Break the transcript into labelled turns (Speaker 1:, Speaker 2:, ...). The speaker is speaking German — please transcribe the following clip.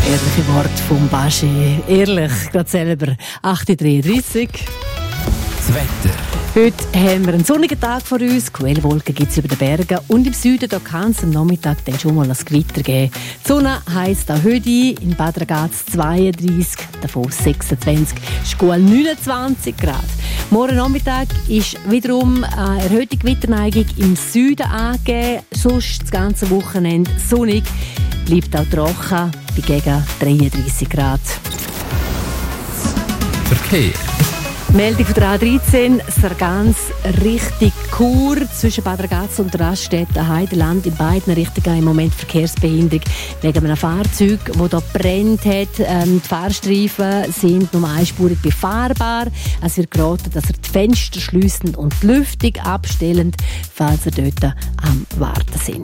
Speaker 1: Ehrliche Worte vom Baschi. Ehrlich, gerade selber. 8.33 Uhr.
Speaker 2: Das Wetter.
Speaker 1: Heute haben wir einen sonnigen Tag vor uns. Quellwolken gibt es über den Bergen. Und im Süden kann es am Nachmittag dann schon mal ein Gewitter geben. Die Sonne heisst auch heute in Bad Ragaz 32, davon 26, Schkuhl 29 Grad. Morgen Nachmittag ist wiederum eine erhöhte Gewitterneigung im Süden angegeben. Sonst das ganze Wochenende sonnig. Bleibt auch trocken bei gegen 33 Grad.
Speaker 2: Verkehr.
Speaker 1: Meldung von der A13, Sargans Richtung Chur, zwischen Bad Ragaz und Raststätten Heideland, in beiden Richtungen im Moment Verkehrsbehinderung wegen einem Fahrzeug, das hier gebrannt hat. Die Fahrstreifen sind nur einspurig befahrbar. Es wird geraten, dass ihr die Fenster schliessen und die Lüftung abstellen, falls ihr dort am Warten sind.